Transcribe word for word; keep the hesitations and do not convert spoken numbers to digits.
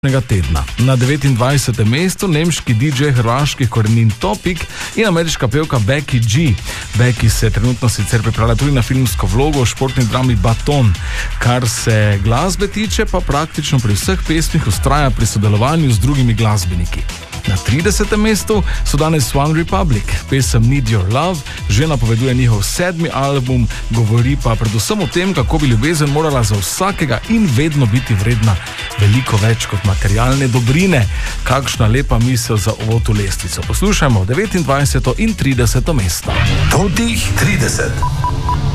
tedna. Na devetindvajsetem mestu nemški D J hrvaških korenin Topik in ameriška pevka Becky G. Becky se trenutno sicer pripravlja tudi na filmsko vlogo v športni drami Baton. Kar se glasbe tiče, pa praktično pri vseh pesmih vztraja pri sodelovanju z drugimi glasbeniki. Na tridesetem mestu so danes One Republic. Pesem Need Your Love že napoveduje njihov sedmi album, govori pa predvsem o tem, kako bi ljubezen morala za vsakega in vedno biti vredna veliko več kot materialne dobrine. Kakšna lepa misel za ovotu lestvico. Poslušajmo devetindvajseto in trideseto mesto. Totih trideset.